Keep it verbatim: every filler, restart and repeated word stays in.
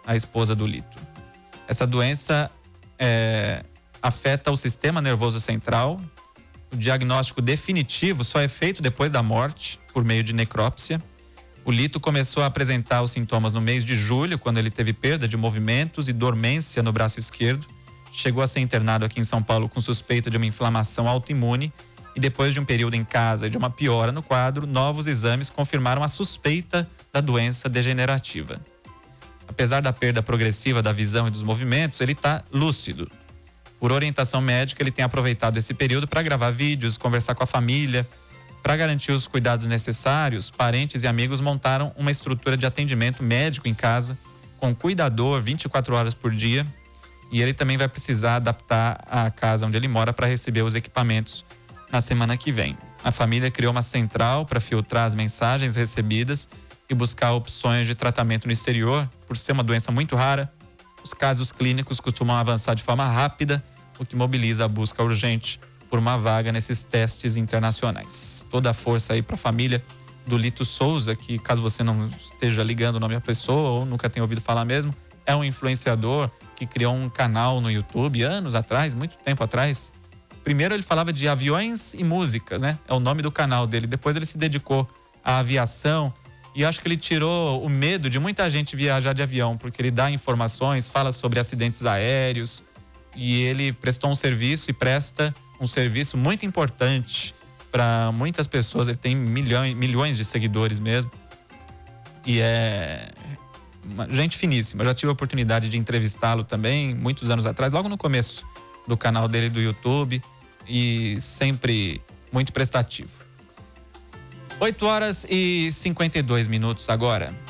a esposa do Lito. Essa doença é, afeta o sistema nervoso central. O diagnóstico definitivo só é feito depois da morte, por meio de necrópsia. O Lito começou a apresentar os sintomas no mês de julho, quando ele teve perda de movimentos e dormência no braço esquerdo. Chegou a ser internado aqui em São Paulo com suspeita de uma inflamação autoimune. E depois de um período em casa e de uma piora no quadro, novos exames confirmaram a suspeita da doença degenerativa. Apesar da perda progressiva da visão e dos movimentos, ele está lúcido. Por orientação médica, ele tem aproveitado esse período para gravar vídeos, conversar com a família. Para garantir os cuidados necessários, parentes e amigos montaram uma estrutura de atendimento médico em casa, com cuidador vinte e quatro horas por dia. E ele também vai precisar adaptar a casa onde ele mora para receber os equipamentos na semana que vem. A família criou uma central para filtrar as mensagens recebidas e buscar opções de tratamento no exterior. Por ser uma doença muito rara, os casos clínicos costumam avançar de forma rápida, o que mobiliza a busca urgente por uma vaga nesses testes internacionais. Toda a força aí para a família do Lito Souza, que caso você não esteja ligando o nome da pessoa ou nunca tenha ouvido falar mesmo, é um influenciador que criou um canal no YouTube anos atrás, muito tempo atrás. Primeiro ele falava de aviões e músicas, né? É o nome do canal dele. Depois ele se dedicou à aviação e acho que ele tirou o medo de muita gente viajar de avião, porque ele dá informações, fala sobre acidentes aéreos e ele prestou um serviço e presta um serviço muito importante para muitas pessoas. Ele tem milhões, milhões de seguidores mesmo e é uma gente finíssima. Eu já tive a oportunidade de entrevistá-lo também, muitos anos atrás, logo no começo do canal dele do YouTube. E sempre muito prestativo. oito horas e cinquenta e dois minutos agora.